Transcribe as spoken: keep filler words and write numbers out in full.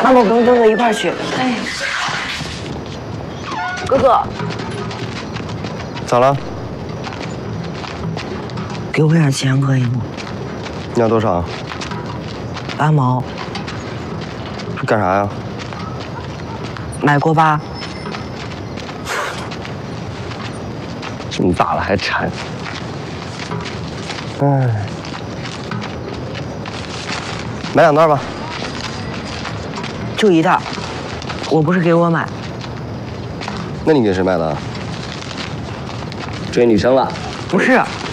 那我跟哥哥一块去。哎，哥哥， 咋了？ 给我点钱可以吗？ 你要多少？ 八毛。 干啥呀？ 买锅巴。 这么大了还馋。哎，买两袋吧。 就一袋。我不是给我买。 那你给谁买的？追女生了？ 不是，